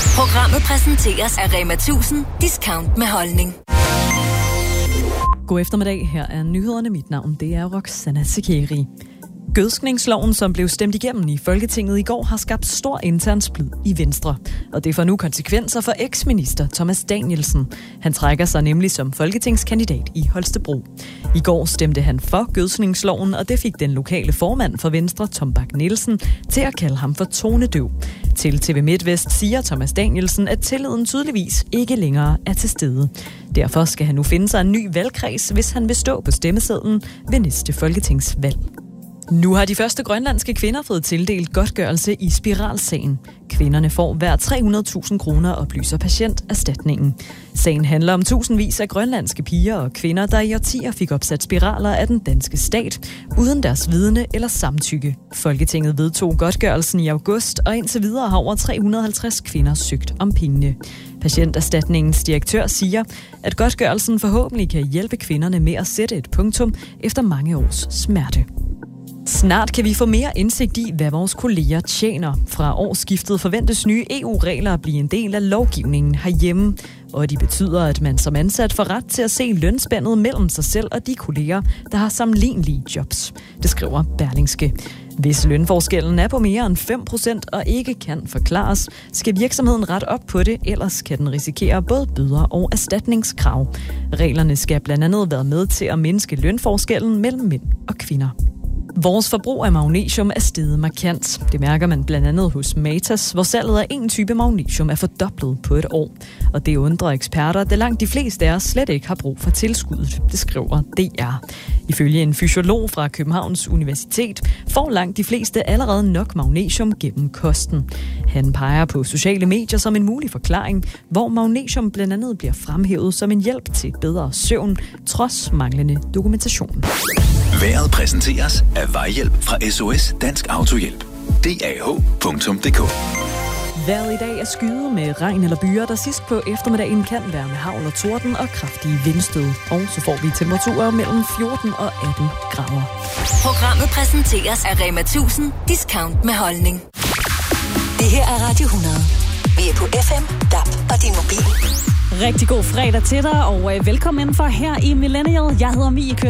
Programmet præsenteres af Rema 1000 Discount med holdning. God eftermiddag, her er nyhederne. Mit navn, det er Roxana Sekeri. Gødskningsloven, som blev stemt igennem i Folketinget i går, har skabt stor intern splid i Venstre. Og det får nu konsekvenser for eksminister Thomas Danielsen. Han trækker sig nemlig som folketingskandidat i Holstebro. I går stemte han for gødskningsloven, og det fik den lokale formand for Venstre, Tom Bak-Nielsen, til at kalde ham for tonedøv. Til TV MidtVest siger Thomas Danielsen, at tilliden tydeligvis ikke længere er til stede. Derfor skal han nu finde sig en ny valgkreds, hvis han vil stå på stemmesedlen ved næste folketingsvalg. Nu har de første grønlandske kvinder fået tildelt godtgørelse i spiralsagen. Kvinderne får hver 300.000 kroner, oplyser patienterstatningen. Sagen handler om tusindvis af grønlandske piger og kvinder, der i årtier fik opsat spiraler af den danske stat, uden deres vidne eller samtykke. Folketinget vedtog godtgørelsen i august, og indtil videre har over 350 kvinder søgt om pengene. Patienterstatningens direktør siger, at godtgørelsen forhåbentlig kan hjælpe kvinderne med at sætte et punktum efter mange års smerte. Snart kan vi få mere indsigt i, hvad vores kolleger tjener. Fra årsskiftet forventes nye EU-regler at blive en del af lovgivningen herhjemme. Og de betyder, at man som ansat får ret til at se lønspændet mellem sig selv og de kolleger, der har sammenlignelige jobs. Det skriver Berlingske. Hvis lønforskellen er på mere end 5% og ikke kan forklares, skal virksomheden rette op på det, ellers kan den risikere både bøder og erstatningskrav. Reglerne skal blandt andet være med til at mindske lønforskellen mellem mænd og kvinder. Vores forbrug af magnesium er steget markant. Det mærker man blandt andet hos Matas, hvor salget af en type magnesium er fordoblet på et år. Og det undrer eksperter, da langt de fleste af os slet ikke har brug for tilskuddet. Det skriver DR. Ifølge en fysiolog fra Københavns Universitet får langt de fleste allerede nok magnesium gennem kosten. Han peger på sociale medier som en mulig forklaring, hvor magnesium blandt andet bliver fremhævet som en hjælp til bedre søvn, trods manglende dokumentation. Vejret præsenteres af Vejhjælp fra SOS Dansk Autohjælp. DAH.dk. Vejret i dag er skyet med regn eller byer, der sidst på eftermiddagen kan være med hagl og torden og kraftige vindstød. Og så får vi temperaturer mellem 14 og 18 grader. Programmet præsenteres af Rema 1000 Discount med holdning. Det her er Radio 100. Vi er på FM, DAB og din mobil. Rigtig god fredag til dig, og velkommen indenfor her i Millennial. Jeg hedder Mie.